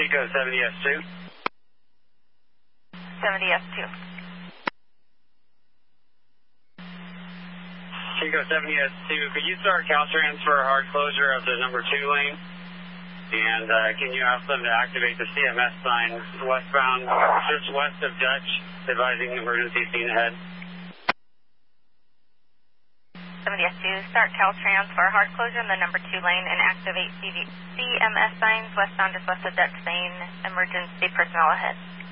Chico 70S2. 70S2. Chico 70S2, could you start Caltrans for a hard closure of the number 2 lane? And can you ask them to activate the CMS sign westbound, just west of Dutch, advising emergency scene ahead? 70S2, start Caltrans for a hard closure in the number 2 lane and activate CMS signs westbound, just west of Dutch Lane, emergency personnel ahead.